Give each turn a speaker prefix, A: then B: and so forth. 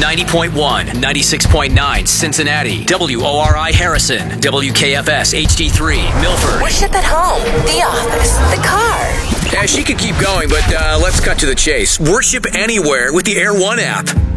A: 90.1, 96.9 Cincinnati, WORI Harrison, WKFS HD3 Milford.
B: Worship at home, the office, the car.
A: Yeah, she could keep going, but let's cut to the chase. Worship anywhere with the Air One app.